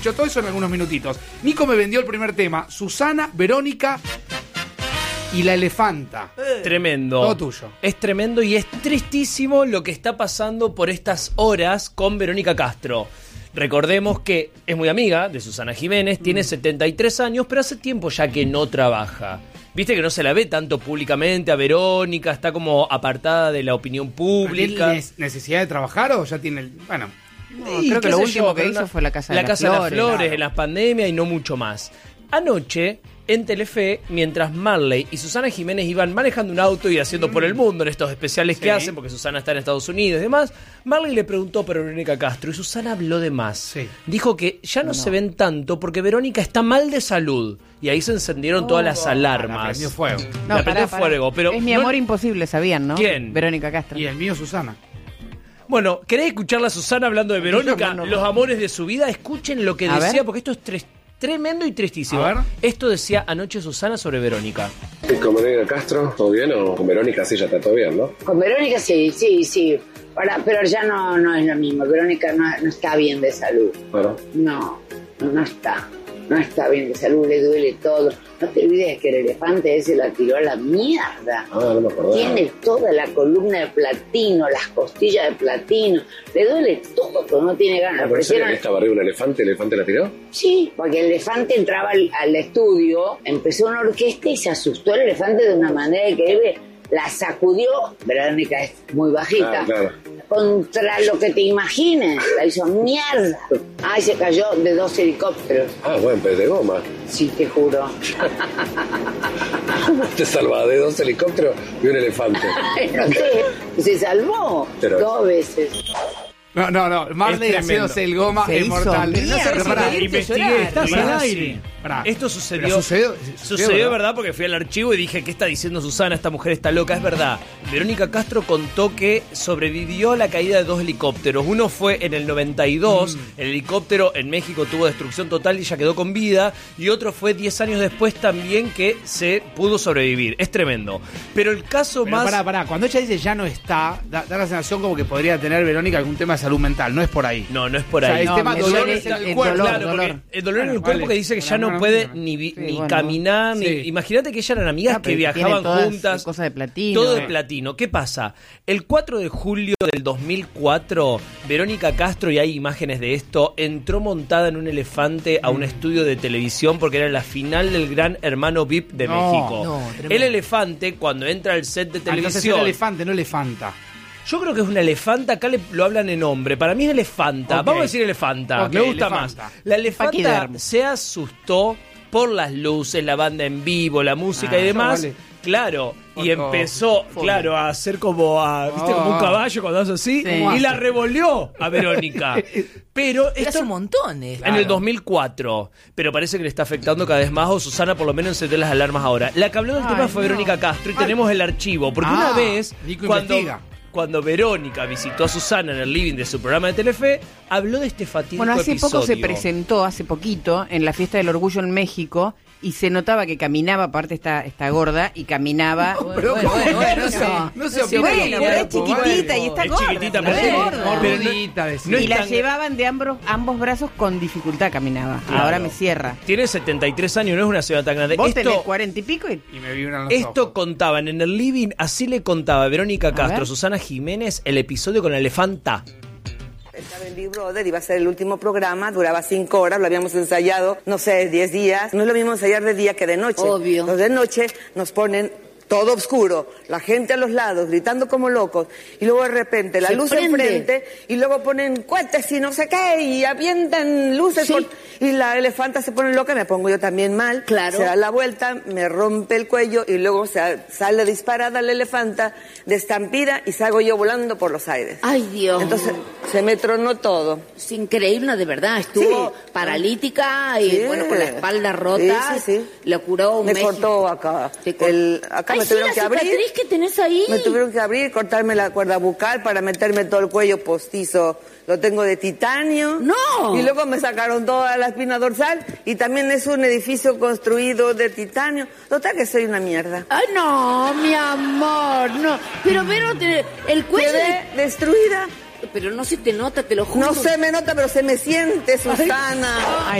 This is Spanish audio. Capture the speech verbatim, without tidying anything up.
Yo todo eso en algunos minutitos. Nico me vendió el primer tema. Susana, Verónica y la elefanta. Eh. Tremendo. Todo tuyo. Es tremendo y es tristísimo lo que está pasando por estas horas con Verónica Castro. Recordemos que es muy amiga de Susana Jiménez, mm. tiene setenta y tres años, pero hace tiempo ya que no trabaja. Viste que no se la ve tanto públicamente a Verónica, está como apartada de la opinión pública. ¿Tiene necesidad de trabajar o ya tiene el...? Bueno... No, creo que lo último yo, que hizo fue La Casa de la las Casa Flores. de las Flores, claro. en las pandemias y no mucho más. Anoche, en Telefe, mientras Marley y Susana Jiménez iban manejando un auto y haciendo mm. por el mundo en estos especiales sí. que hacen, porque Susana está en Estados Unidos y demás, Marley le preguntó por Verónica Castro y Susana habló de más. Sí. Dijo que ya no, no se ven tanto porque Verónica está mal de salud. Y ahí se encendieron oh, todas las alarmas. La prendió fuego. No, la prendió pará, fuego. pará. Pero es mi no... amor imposible, sabían, ¿no? ¿Quién? Verónica Castro. Y el mío, Susana. Bueno, ¿querés escucharla a Susana hablando de Verónica? No, no, no. Los amores de su vida. Escuchen lo que a decía, ver. porque esto es tres, tremendo y tristísimo. A ver. Esto decía anoche Susana sobre Verónica. ¿Con Verónica Castro todo bien o con Verónica sí ya está todo bien, no? Con Verónica sí, sí, sí. Ahora, pero ya no, no es lo mismo. Verónica no, no está bien de salud. Bueno. No, no está. No está bien de salud, le duele todo. No te olvides que el elefante ese la tiró a la mierda. Ah, no me acordaba. Tiene toda la columna de platino, las costillas de platino. Le duele todo, pero no tiene ganas. Ah, ¿por eso que estaba arriba un elefante, el elefante la tiró? Sí, porque el elefante entraba al, al estudio, empezó una orquesta y se asustó el elefante de una manera que él la sacudió. Verónica es muy bajita. Ah, claro. Contra lo que te imagines, la hizo mierda. Ay, se cayó de dos helicópteros. Ah, bueno, pez de goma. Sí, te juro. Te salvaba de dos helicópteros y un elefante. No sé, se salvó Pero... dos veces. No, no, no. Marley haciéndose el goma se es mortal. Hizo, no sabes si para, investigué, estás al aire. Pará. Esto sucedió. Pero sucedió, Sucedió, sucedió, ¿verdad? ¿verdad? Porque fui al archivo y dije, ¿qué está diciendo Susana? Esta mujer está loca. Es verdad. Verónica Castro contó que sobrevivió a la caída de dos helicópteros. Uno fue en el noventa y dos. Mm. El helicóptero en México tuvo destrucción total y ya quedó con vida. Y otro fue diez años después también que se pudo sobrevivir. Es tremendo. Pero el caso Pero más... Pará, pará. Cuando ella dice ya no está, da, da la sensación como que podría tener Verónica algún tema de salud mental. No es por ahí. No, no es por o sea, ahí. el No, tema me dolor duele es en el, el cuerpo. dolor, Claro, dolor. porque el dolor en Bueno, el cuerpo vale. que dice que ya No, no no, puede no. ni, vi- Sí, ni bueno. caminar, ni... Sí. Imagínate que ellas eran amigas Ah, que pero tienen viajaban todas juntas. cosas de platino. Todo de Eh. platino. ¿Qué pasa? El cuatro de julio del dos mil cuatro, Verónica Castro, y hay imágenes de esto, entró montada en un elefante a un estudio de televisión porque era la final del Gran Hermano V I P de No, México. no, tremendo. El elefante, cuando entra al set de Ah, entonces es televisión... elefante, no elefanta. Yo creo que es una elefanta, acá le, lo hablan en hombre. Para mí es elefanta. Ok. Vamos a decir elefanta. Ok, Me gusta elefanta. más. La elefanta Paquidermo. se asustó por las luces, la banda en vivo, la música Ah, y demás. vale. Claro, y Otro empezó, folio. claro, a hacer como a, ¿viste? Como un Ah. caballo cuando hace así, Sí. y la revolvió a Verónica. Pero Pero esto hace montones. en el dos mil cuatro, pero parece que le está afectando cada vez más, o Susana por lo menos encendió las alarmas ahora. La que habló del Ay, tema fue no. Verónica Castro y Ay. tenemos el archivo, porque Ah, una vez Nico cuando, investiga. cuando Verónica visitó a Susana en el living de su programa de Telefe, habló de este fatídico Bueno, hace episodio. poco se presentó, hace poquito, en la Fiesta del Orgullo en México, y se notaba que caminaba, aparte está, está gorda, y caminaba... Pero bueno, ¿cómo? bueno, bueno, no se, no. no se Sí, opina bueno, del pero es cuerpo, chiquitita vale. y está Es gorda. chiquitita, se la pero ve es gorda. pero no- Gordita, decía. no es Y la tan- llevaban de ambos, ambos brazos con dificultad caminaba. Claro. Ahora me cierra. Tiene setenta y tres años, no es una ciudad tan grande. Vos Esto, tenés cuarenta y pico y... Y me vibran los esto ojos. contaban en el living, así le contaba Verónica Castro, ver. Susana Jiménez, el episodio con la elefanta. Estaba en Big Brother, iba a ser el último programa, duraba cinco horas, lo habíamos ensayado, no sé, diez días. No es lo mismo ensayar de día que de noche. Obvio. Los de noche nos ponen todo oscuro, la gente a los lados, gritando como locos, y luego de repente la Se luz prende. enfrente, y luego ponen cohetes y no sé qué, y avientan luces, Sí. por- y la elefanta se pone loca, me pongo yo también mal, Claro. se da la vuelta, me rompe el cuello, y luego se, sale disparada la elefanta, de estampida, y salgo yo volando por los aires. Ay, Dios. Entonces se me tronó todo. Es increíble, de verdad. Estuvo Sí. paralítica y, Sí. bueno, con la espalda rota. Sí, sí, sí. Le curó un Me mes. cortó acá. Te cor- El, acá Ay, me sí, tuvieron la que abrir. cicatriz que tenés ahí. Me tuvieron que abrir, cortarme la cuerda bucal para meterme todo el cuello postizo. Lo tengo de titanio. ¡No! Y luego me sacaron toda la espina dorsal y también es un edificio construido de titanio. Total que soy una mierda. Ay, no, mi amor, no. Pero, pero, te- el cuello... Quedé destruida. pero no se te nota, te lo juro. No se me nota, pero se me siente, Susana. Ay,